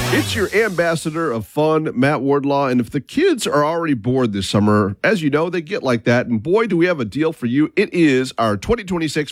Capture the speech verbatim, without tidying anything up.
It's your ambassador of fun, Matt Wardlaw, and if the kids are already bored this summer, as you know, they get like that, and boy, do we have a deal for you. It is our twenty twenty-six